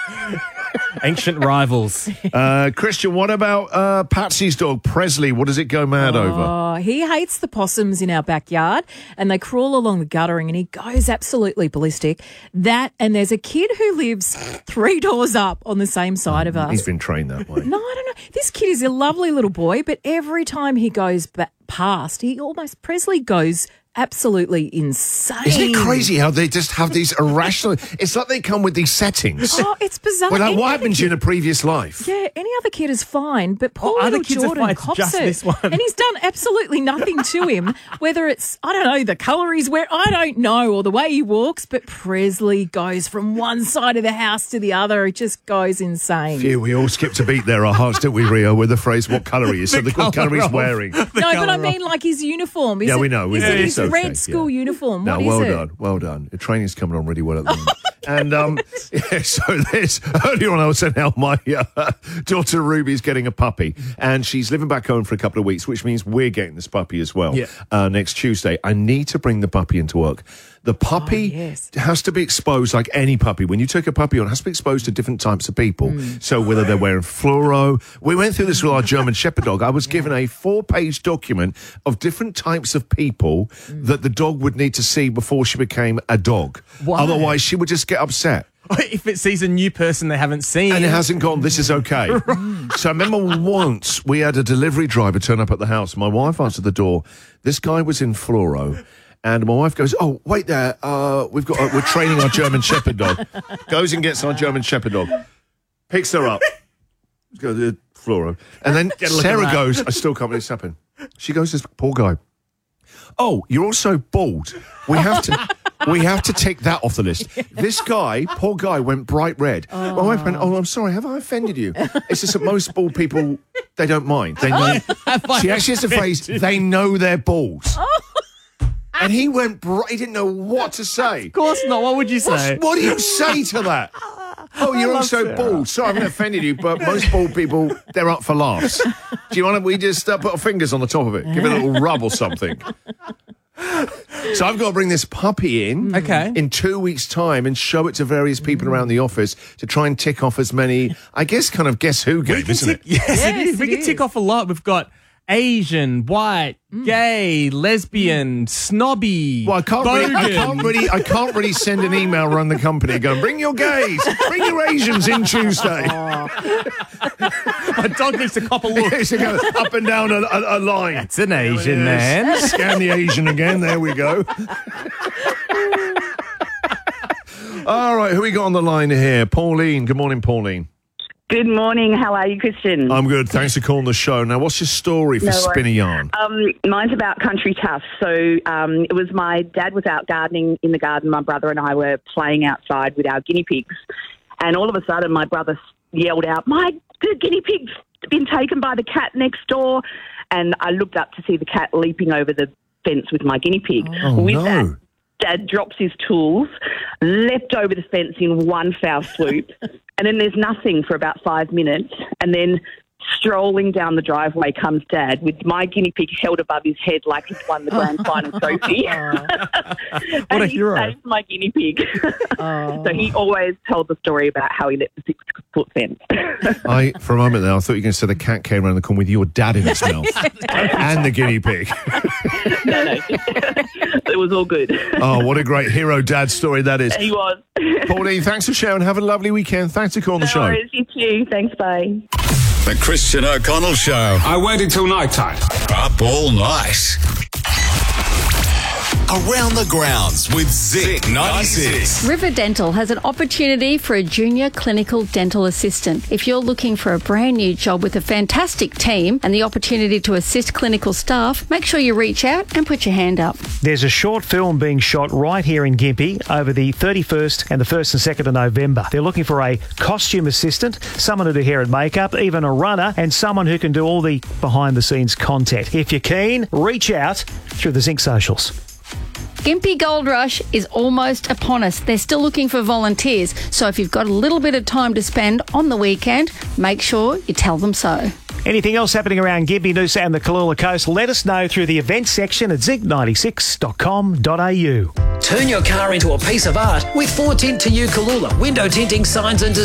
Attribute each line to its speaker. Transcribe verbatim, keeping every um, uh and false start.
Speaker 1: Ancient rivals.
Speaker 2: Uh, Christian, what about uh, Patsy's dog, Presley? What does it go mad over?
Speaker 3: Oh, he hates the possums in our backyard, and they crawl along the guttering, and he goes absolutely ballistic. That, and there's a kid who lives three doors up on the same side of us.
Speaker 2: He's been trained that way.
Speaker 3: No, I don't know. This kid is a lovely little boy, but every time he goes ba- past, he almost, Presley goes absolutely insane.
Speaker 2: Isn't it crazy how they just have these irrational... It's like they come with these settings.
Speaker 3: Oh, it's bizarre.
Speaker 2: Well, like,
Speaker 3: Any
Speaker 2: what
Speaker 3: other
Speaker 2: happened to you in
Speaker 3: kid-
Speaker 2: a previous life?
Speaker 3: Yeah, any other kid is fine, but poor
Speaker 1: Oh, other
Speaker 3: little
Speaker 1: kids are
Speaker 3: Jordan
Speaker 1: fine, it's
Speaker 3: cops
Speaker 1: just
Speaker 3: it.
Speaker 1: this one.
Speaker 3: And he's done absolutely nothing to him, whether it's, I don't know, the colour he's wearing, I don't know, or the way he walks, but Presley goes from one side of the house to the other. It just goes insane.
Speaker 2: Phew, we all skipped a beat there, our hearts, didn't we, Rio, with the phrase, what colour he is, so
Speaker 1: The
Speaker 2: the what colour
Speaker 1: colour
Speaker 2: he's
Speaker 1: of-
Speaker 2: wearing.
Speaker 3: No, but I
Speaker 1: colour
Speaker 3: mean like his uniform. Is
Speaker 2: Yeah,
Speaker 3: it,
Speaker 2: we know, we
Speaker 3: is
Speaker 2: know.
Speaker 3: it
Speaker 2: It's
Speaker 3: his
Speaker 2: okay,
Speaker 3: red school
Speaker 2: yeah.
Speaker 3: uniform?
Speaker 2: No,
Speaker 3: What is
Speaker 2: well
Speaker 3: it?
Speaker 2: done, well done. The training's coming on really well at the moment. And um, yeah, so there's, earlier on I was saying how my uh, daughter Ruby's getting a puppy, and she's living back home for a couple of weeks, which means we're getting this puppy as well
Speaker 1: Yeah.
Speaker 2: uh, next Tuesday. I need to bring the puppy into work. The puppy
Speaker 3: Oh, yes.
Speaker 2: has to be exposed, like any puppy. When you take a puppy on, it has to be exposed to different types of people.
Speaker 3: Mm.
Speaker 2: So whether they're wearing fluoro, we went through this with our German Shepherd dog. I was given a four-page document of different types of people
Speaker 3: Mm.
Speaker 2: that the dog would need to see before she became a dog.
Speaker 1: Why?
Speaker 2: Otherwise, she would just get upset.
Speaker 1: If it sees a new person they haven't seen.
Speaker 2: And it hasn't gone, this is okay. So I remember once we had a delivery driver turn up at the house. My wife answered the door. This guy was in fluoro. And my wife goes, oh, wait there. Uh, we've got, uh, we're training our German Shepherd dog. Goes and gets our German Shepherd dog. Picks her up. Goes to fluoro. And then
Speaker 1: Get a look at
Speaker 2: Sarah
Speaker 1: that.
Speaker 2: goes, I still can't believe this happened. She goes, this poor guy. Oh, you're also bald. We have to... We have to take that off the list. This guy, poor guy, went bright red. My wife went, oh, I'm sorry, have I offended you? It's just that most bald people, they don't mind. They know. She actually has the phrase, they know they're bald. And he went bright, he didn't know what to say.
Speaker 1: Of course not. What would you
Speaker 2: What's-
Speaker 1: say?
Speaker 2: what do you say to that? Oh, you're
Speaker 1: love
Speaker 2: also
Speaker 1: Sarah.
Speaker 2: bald. Sorry, I haven't offended you, but most bald people, they're up for laughs. Do you want to, we just uh, put our fingers on the top of it, give it a little rub or something. So I've got to bring this puppy in
Speaker 1: Okay.
Speaker 2: in two weeks' time and show it to various people around the office to try and tick off as many, I guess, kind of guess who
Speaker 1: We
Speaker 2: game,
Speaker 1: can
Speaker 2: isn't
Speaker 1: tick,
Speaker 2: it?
Speaker 1: yes,
Speaker 3: Yes,
Speaker 1: it is. We
Speaker 3: it
Speaker 1: can tick
Speaker 3: is.
Speaker 1: off a lot. We've got Asian, white, gay, lesbian, snobby.
Speaker 2: Well, I can't, really, I
Speaker 1: bogan.
Speaker 2: can't really, I can't really send an email around the company going, bring your gays, bring your Asians in Tuesday.
Speaker 1: My dog needs to cop a look.
Speaker 2: It's to go up and down a, a, a line.
Speaker 1: It's an Asian
Speaker 2: Yes.
Speaker 1: man.
Speaker 2: Scan the Asian again. There we go. All right, who we got on the line here? Pauline. Good morning, Pauline.
Speaker 4: Good morning. How are you, Christian?
Speaker 2: I'm good. Thanks for calling the show. Now, what's your story for
Speaker 4: No worries.
Speaker 2: Spin a Yarn?
Speaker 4: Um, mine's about country tough. So um, it was my dad was out gardening in the garden. My brother and I were playing outside with our guinea pigs. And all of a sudden, my brother yelled out, my the guinea pig's been taken by the cat next door. And I looked up to see the cat leaping over the fence with my guinea pig.
Speaker 2: Oh,
Speaker 4: with
Speaker 2: no.
Speaker 4: that, Dad drops his tools, leapt over the fence in one foul swoop, and then there's nothing for about five minutes, and then strolling down the driveway comes Dad with my guinea pig held above his head like he's won the grand final trophy.
Speaker 1: What
Speaker 4: and
Speaker 1: a
Speaker 4: he
Speaker 1: hero.
Speaker 4: saved my guinea pig. So he always told the story about how he leapt the six-foot fence.
Speaker 2: I, for a moment there, I thought you were going to say the cat came around the corner with your dad in its mouth and the guinea pig.
Speaker 4: no, no. It was all good.
Speaker 2: Oh, what a great hero dad story that is.
Speaker 4: He was.
Speaker 2: Pauline, thanks for sharing. Have a lovely weekend. Thanks for calling the
Speaker 4: No
Speaker 2: show.
Speaker 4: worries. You too. Thanks, bye.
Speaker 5: The Christian O'Connell Show.
Speaker 6: I waited till night time.
Speaker 5: Up all night. Around the grounds with Zik ninety-six.
Speaker 7: River Dental has an opportunity for a junior clinical dental assistant. If you're looking for a brand new job with a fantastic team and the opportunity to assist clinical staff, make sure you reach out and put your hand up.
Speaker 8: There's a short film being shot right here in Gympie over the thirty-first and the first and second of November. They're looking for a costume assistant, someone to do hair and makeup, even a runner, and someone who can do all the behind-the-scenes content. If you're keen, reach out through the Zinc socials.
Speaker 7: Gympie Gold Rush is almost upon us. They're still looking for volunteers, so if you've got a little bit of time to spend on the weekend, make sure you tell them so.
Speaker 8: Anything else happening around Gympie, Noosa and the Kalula Coast, let us know through the events section at zinc ninety-six dot com dot a u.
Speaker 9: Turn your car into a piece of art with four Tint to You Kalula. Window tinting, signs and